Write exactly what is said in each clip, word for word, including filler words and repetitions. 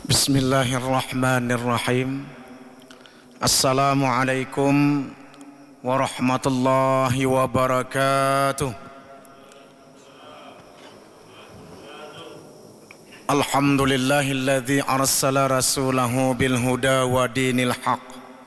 Bismillahirrahmanirrahim. Assalamualaikum warahmatullahi wabarakatuh. Alhamdulillahilladzi arsala rasulahu bil huda wa dinil haq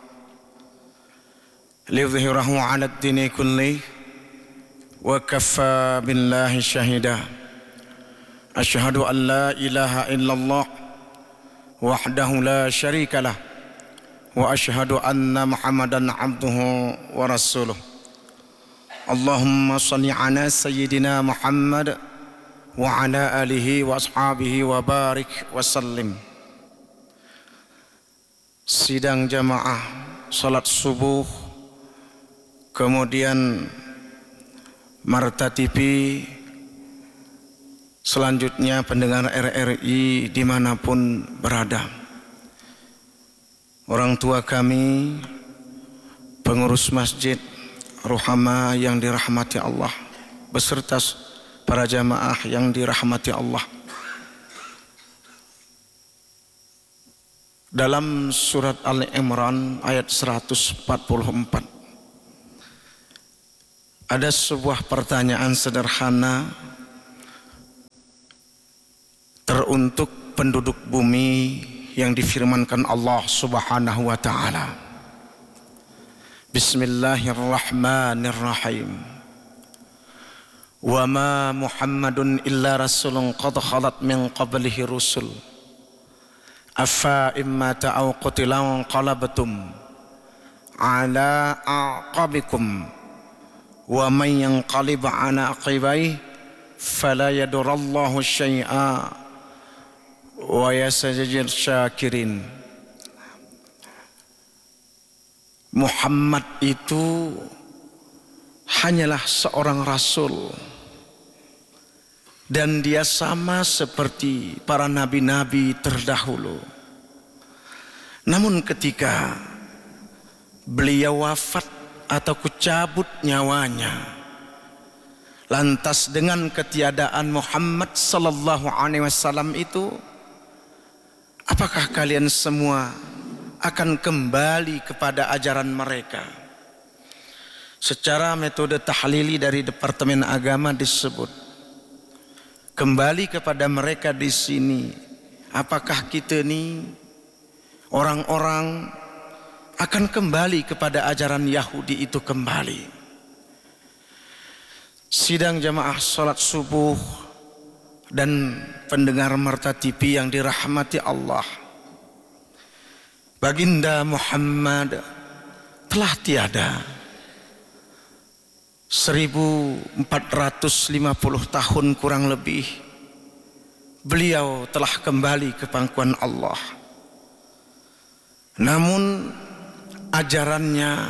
liyudhhirahu 'ala ad-dini kulli wa kaffa billahi shahida. Asyhadu an la ilaha illallah wahdahu la syarika lah wa asyhadu anna Muhammadan abduhu wa rasuluh. Allahumma shalli ala sayyidina Muhammad wa ala alihi wa ashabihi wa barik wa sallim. Sidang jamaah salat subuh, kemudian Marta T V, selanjutnya pendengar R R I dimanapun berada, orang tua kami, pengurus masjid, ruhama yang dirahmati Allah, beserta para jamaah yang dirahmati Allah. Dalam surat Ali Imran ayat seratus empat puluh empat ada sebuah pertanyaan sederhana teruntuk penduduk bumi yang difirmankan Allah Subhanahu wa taala. Bismillahirrahmanirrahim. Wa ma Muhammadun illa rasulun qad khalat min qablihi rusul. Afa imma ta'aw qutilan qalabtum ala aqabikum wa man yanqalib ala aqibaihi fala yadurallahu syai'a wa yasajir syakirin. Muhammad itu hanyalah seorang rasul dan dia sama seperti para nabi-nabi terdahulu. Namun ketika beliau wafat atau kucabut nyawanya, lantas dengan ketiadaan Muhammad sallallahu alaihi wasallam itu, apakah kalian semua akan kembali kepada ajaran mereka? Secara metode tahlili dari Departemen Agama disebut, kembali kepada mereka di sini. Apakah kita ini orang-orang akan kembali kepada ajaran Yahudi itu kembali? Sidang jamaah salat subuh dan pendengar Marta T V yang dirahmati Allah, Baginda Muhammad telah tiada. seribu empat ratus lima puluh tahun kurang lebih beliau telah kembali ke pangkuan Allah. Namun ajarannya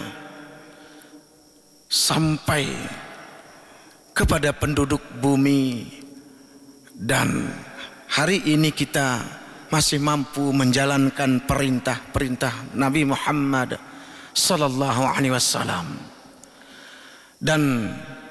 sampai kepada penduduk bumi, dan hari ini kita masih mampu menjalankan perintah-perintah Nabi Muhammad sallallahu alaihi wasallam. Dan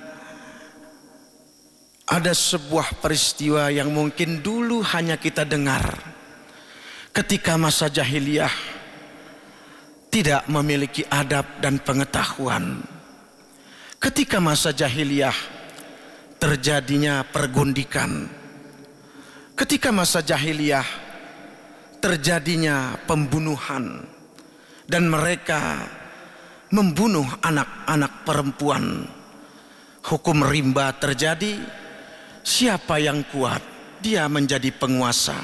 ada sebuah peristiwa yang mungkin dulu hanya kita dengar ketika masa jahiliyah, tidak memiliki adab dan pengetahuan. Ketika masa jahiliyah terjadinya pergundikan, ketika masa jahiliyah terjadinya pembunuhan, dan mereka membunuh anak-anak perempuan. Hukum rimba terjadi, siapa yang kuat dia menjadi penguasa.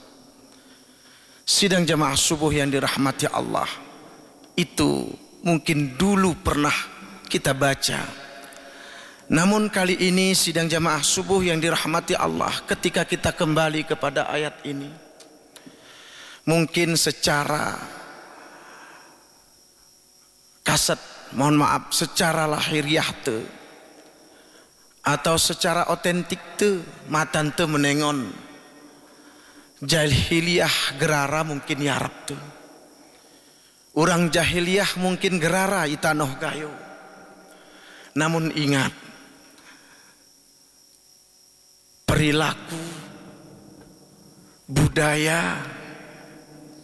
Sidang jamaah subuh yang dirahmati Allah, itu mungkin dulu pernah kita baca. Namun kali ini sidang jamaah subuh yang dirahmati Allah, ketika kita kembali kepada ayat ini, mungkin secara kasat, mohon maaf, secara lahiriah te atau secara otentik te matan te menengon jahiliyah gerara mungkin yarab te. Orang jahiliyah mungkin gerara itanoh gayo. Namun ingat, perilaku, budaya,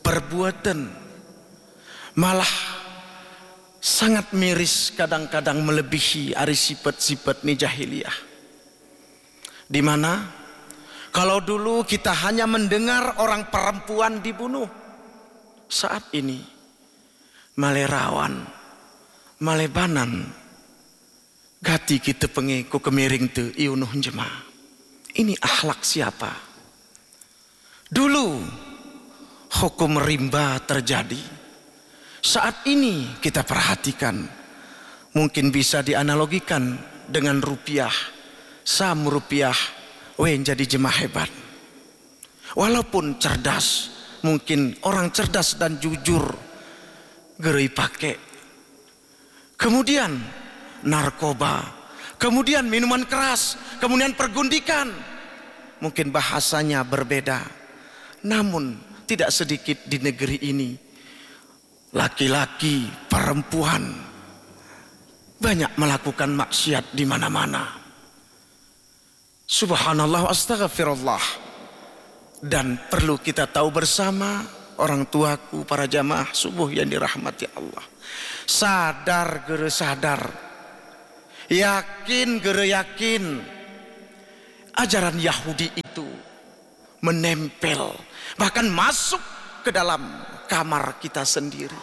perbuatan, malah sangat miris kadang-kadang melebihi ari sifat-sifat ni jahiliyah. Di mana kalau dulu kita hanya mendengar orang perempuan dibunuh, saat ini malerawan, malebanan, gati kita pengiku kemiring tu iunuh jemaah. Ini akhlak siapa? Dulu hukum rimba terjadi. Saat ini kita perhatikan, mungkin bisa dianalogikan dengan rupiah. Sam rupiah, wen jadi jemaah hebat. Walaupun cerdas, mungkin orang cerdas dan jujur, gerai pakai. Kemudian narkoba, kemudian minuman keras, kemudian pergundikan. Mungkin bahasanya berbeda, namun tidak sedikit di negeri ini laki-laki, perempuan banyak melakukan maksiat di mana-mana. Subhanallah, astagfirullah. Dan perlu kita tahu bersama, orang tuaku, para jamaah subuh yang dirahmati Allah, sadar gere sadar, yakin gere yakin, ajaran Yahudi itu menempel, bahkan masuk ke dalam kamar kita sendiri.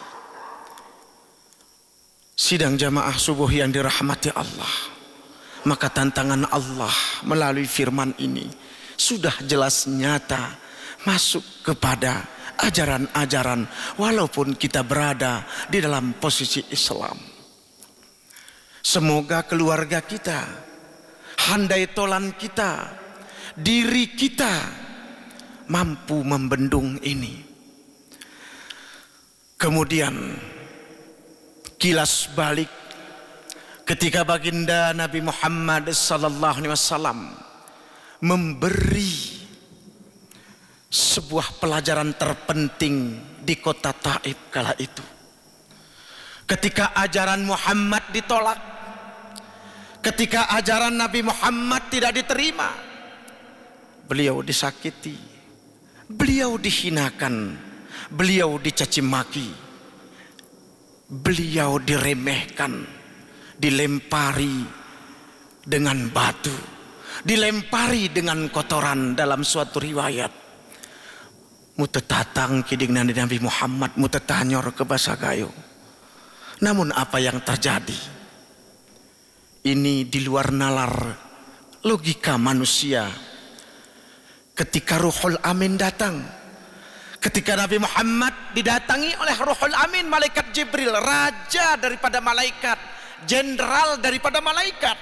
Sidang jamaah subuh yang dirahmati Allah, maka tantangan Allah melalui firman ini sudah jelas nyata masuk kepada ajaran-ajaran walaupun kita berada di dalam posisi Islam. Semoga keluarga kita, handai tolan kita, diri kita mampu membendung ini. Kemudian kilas balik ketika baginda Nabi Muhammad sallallahu alaihi wasallam memberi sebuah pelajaran terpenting di kota Taif kala itu. Ketika ajaran Muhammad ditolak, ketika ajaran Nabi Muhammad tidak diterima, beliau disakiti, beliau dihinakan, beliau dicaci maki, beliau diremehkan, dilempari dengan batu, dilempari dengan kotoran. Dalam suatu riwayat, mutetatang kiding Nabi Muhammad, mutetanyor ke Basagayo. Namun apa yang terjadi? Ini di luar nalar logika manusia. Ketika Ruhul Amin datang, ketika Nabi Muhammad didatangi oleh Ruhul Amin, malaikat Jibril, raja daripada malaikat, jenderal daripada malaikat,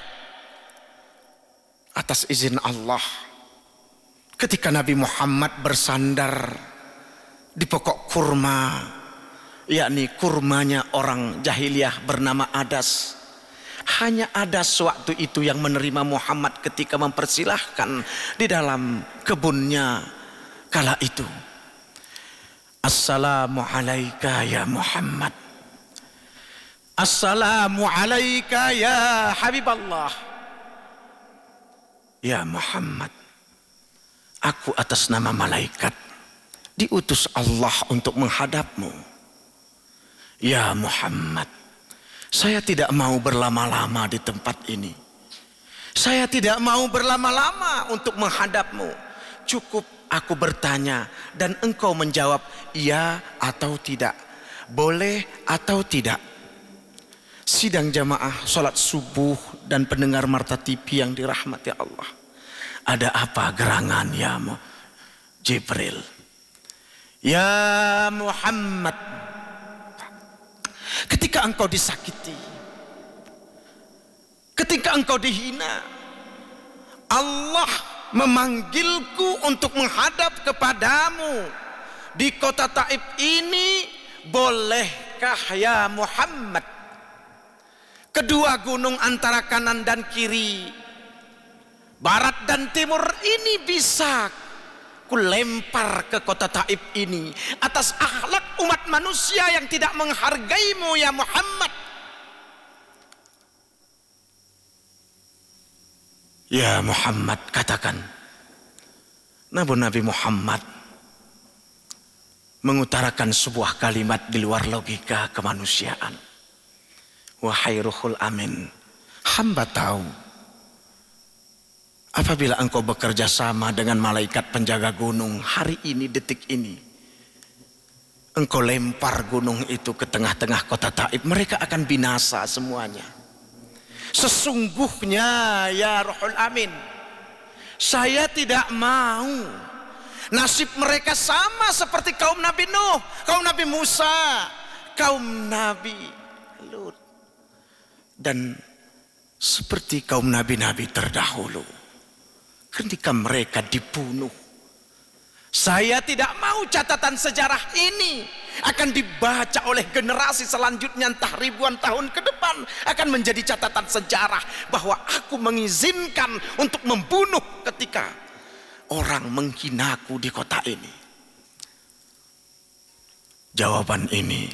atas izin Allah, ketika Nabi Muhammad bersandar di pokok kurma, yakni kurmanya orang jahiliyah bernama Adas. Hanya Adas waktu itu yang menerima Muhammad ketika mempersilahkan di dalam kebunnya kala itu. Assalamu alaika ya Muhammad, assalamu alaika ya Habiballah. Ya Muhammad, aku atas nama malaikat diutus Allah untuk menghadapmu. Ya Muhammad, saya tidak mau berlama-lama di tempat ini. Saya tidak mau berlama-lama untuk menghadapmu. Cukup aku bertanya dan engkau menjawab iya atau tidak, boleh atau tidak. Sidang jamaah salat subuh dan pendengar Marta T V yang dirahmati Allah, ada apa gerangan ya Jibril? Ya Muhammad, ketika engkau disakiti, ketika engkau dihina, Allah memanggilku untuk menghadap kepadamu di kota Taif ini. Bolehkah ya Muhammad? Kedua gunung antara kanan dan kiri, barat dan timur ini bisa kulempar ke kota Taif ini atas akhlak umat manusia yang tidak menghargaimu ya Muhammad. Ya Muhammad, katakan. Namun Nabi Muhammad mengutarakan sebuah kalimat di luar logika kemanusiaan. Wahai Ruhul Amin, hamba tahu apabila engkau bekerja sama dengan malaikat penjaga gunung hari ini, detik ini, engkau lempar gunung itu ke tengah-tengah kota Taif, mereka akan binasa semuanya. Sesungguhnya ya Ruhul Amin, saya tidak mau nasib mereka sama seperti kaum Nabi Nuh, kaum Nabi Musa, kaum Nabi Lut, dan seperti kaum nabi-nabi terdahulu ketika mereka dibunuh. Saya tidak mau catatan sejarah ini akan dibaca oleh generasi selanjutnya, entah ribuan tahun ke depan akan menjadi catatan sejarah bahwa aku mengizinkan untuk membunuh ketika orang menghinaku di kota ini. Jawaban ini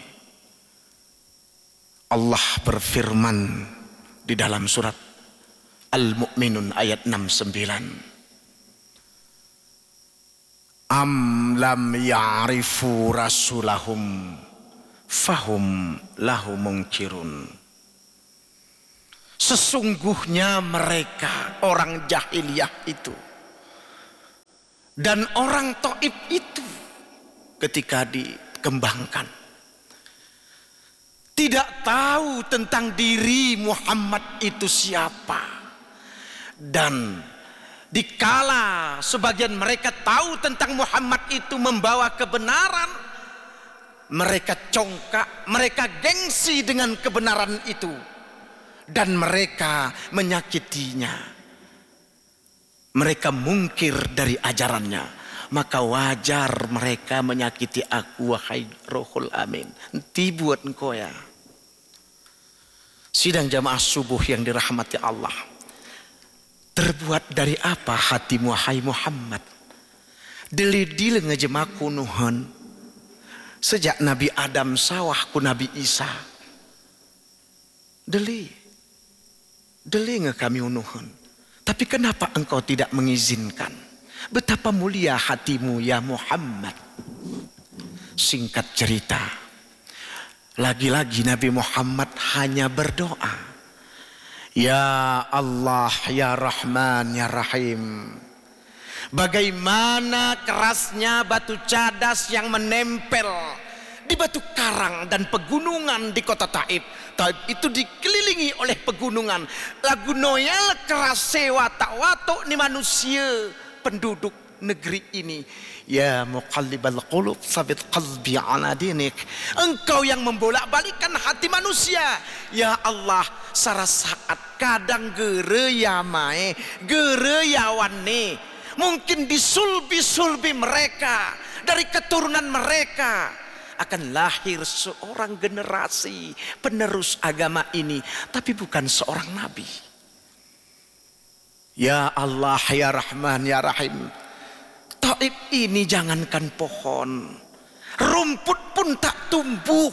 Allah berfirman di dalam surat Al-Mu'minun ayat enam puluh sembilan. Am lam ya'rifu rasulahum fahum lahu munkirun. Sesungguhnya mereka orang jahiliyah itu dan orang Taif itu ketika dikembangkan tidak tahu tentang diri Muhammad itu siapa. Dan dikala sebagian mereka tahu tentang Muhammad itu membawa kebenaran, mereka congkak, mereka gengsi dengan kebenaran itu dan mereka menyakitinya. Mereka mungkir dari ajarannya, maka wajar mereka menyakiti aku, wahai Ruhul Amin. Nanti buat engkau ya. Sidang jamaah subuh yang dirahmati Allah, terbuat dari apa hatimu wahai Muhammad? Deli-deli ngejemaku nuhun sejak Nabi Adam sawah ku Nabi Isa. Deli, deli nge kami nuhun. Tapi kenapa engkau tidak mengizinkan? Betapa mulia hatimu ya Muhammad. Singkat cerita, lagi-lagi Nabi Muhammad hanya berdoa, ya Allah, ya Rahman, ya Rahim. Bagaimana kerasnya batu cadas yang menempel di batu karang dan pegunungan di kota Taif. Taif itu dikelilingi oleh pegunungan. Lagu noyel keras sewa tak watuk ni manusia penduduk negeri ini. Ya muqallibal qulub sabit qalbi ala dinik. Engkau yang membolak-balikan hati manusia. Ya Allah, sara saat kadang gere ya mae, gere ya wane. Mungkin disulbi-sulbi mereka, dari keturunan mereka akan lahir seorang generasi penerus agama ini, tapi bukan seorang nabi. Ya Allah, ya Rahman, ya Rahim. Taif ini jangankan pohon, rumput pun tak tumbuh.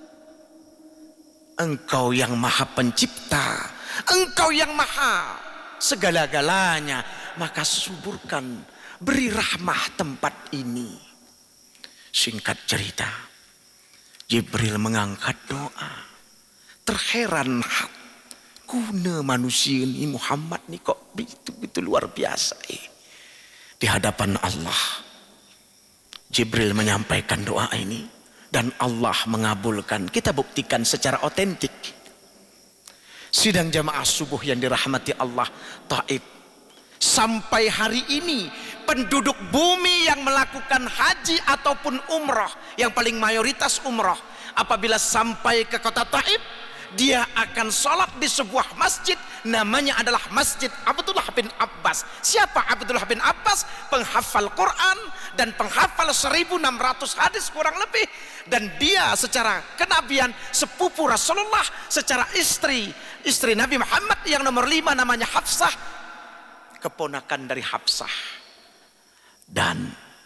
Engkau yang maha pencipta, engkau yang maha segala-galanya, maka suburkan, beri rahmah tempat ini. Singkat cerita, Jibril mengangkat doa. Terheran guna manusia ini Muhammad ini kok begitu-begitu luar biasa eh. Di hadapan Allah Jibril menyampaikan doa ini dan Allah mengabulkan. Kita buktikan secara otentik. Sidang jamaah subuh yang dirahmati Allah, Taif sampai hari ini penduduk bumi yang melakukan haji ataupun umrah, yang paling mayoritas umrah, apabila sampai ke kota Taif, dia akan sholat di sebuah masjid, namanya adalah Masjid Abdullah bin Abbas. Siapa Abdullah bin Abbas? Penghafal Quran dan penghafal seribu enam ratus hadis kurang lebih. Dan dia secara kenabian sepupu Rasulullah, secara istri istri Nabi Muhammad yang nomor lima namanya Hafsah, keponakan dari Hafsah. Dan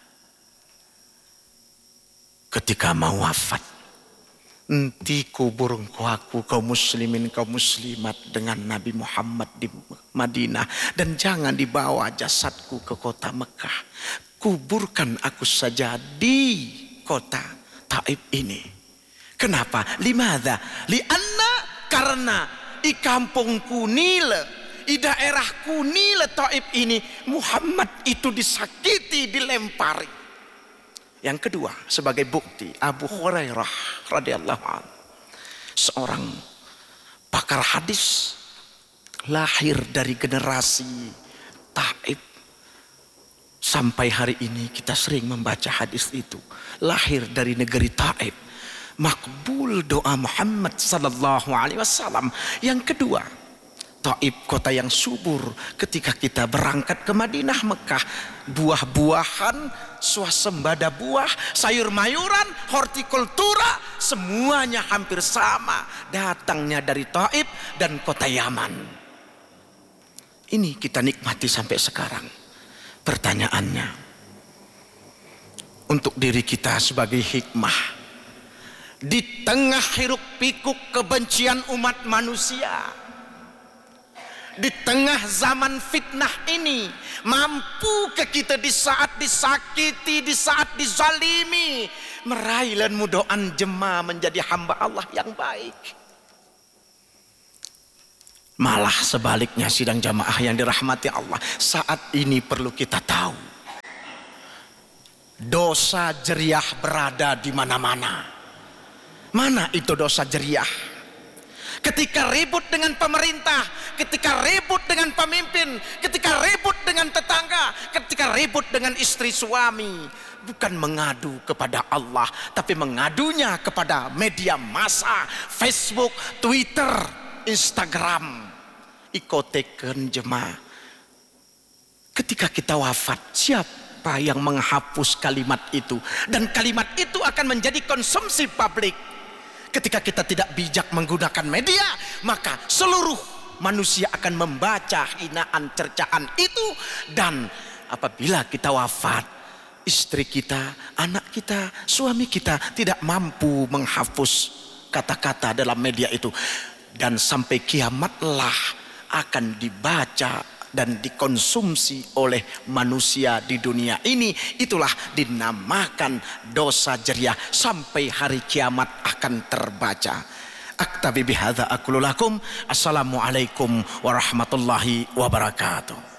ketika mau wafat, nanti kubur engkau aku kaum muslimin kaum muslimat dengan Nabi Muhammad di Madinah, dan jangan dibawa jasadku ke kota Mekah. Kuburkan aku saja di kota Taif ini. Kenapa? Limadha? Lianna, karena di kampung Kunile, di daerah Kunile Taif ini, Muhammad itu disakiti, dilempari. Yang kedua, sebagai bukti, Abu Hurairah radhiyallahu anhu, seorang pakar hadis, lahir dari generasi Taif. Sampai hari ini kita sering membaca hadis itu. Lahir dari negeri Taif. Makbul doa Muhammad sallallahu alaihi wasallam. Yang kedua, Taif kota yang subur. Ketika kita berangkat ke Madinah, Mekah, buah-buahan, swasembada buah, sayur-mayuran, hortikultura, semuanya hampir sama datangnya dari Taif dan kota Yaman. Ini kita nikmati sampai sekarang. Pertanyaannya, untuk diri kita sebagai hikmah, di tengah hiruk pikuk kebencian umat manusia, di tengah zaman fitnah ini, mampu ke kita di saat disakiti, di saat dizalimi, meraih lan mudoan jemaah menjadi hamba Allah yang baik. Malah sebaliknya, sidang jamaah yang dirahmati Allah, saat ini perlu kita tahu, dosa jeriah berada di mana-mana. Mana itu dosa jeriah? Ketika ribut dengan pemerintah, ketika ribut dengan pemimpin, ketika ribut dengan tetangga, ketika ribut dengan istri suami, bukan mengadu kepada Allah, tapi mengadunya kepada media massa, Facebook, Twitter, Instagram. Ikoteken jemaah. Ketika kita wafat, siapa yang menghapus kalimat itu? Dan kalimat itu akan menjadi konsumsi publik. Ketika kita tidak bijak menggunakan media, maka seluruh manusia akan membaca hinaan cercaan itu. Dan apabila kita wafat, istri kita, anak kita, suami kita tidak mampu menghapus kata-kata dalam media itu. Dan sampai kiamatlah akan dibaca dan dikonsumsi oleh manusia di dunia ini. Itulah dinamakan dosa jeriah, sampai hari kiamat akan terbaca. Aktabi bihadza aqulu lakum. Assalamualaikum warahmatullahi wabarakatuh.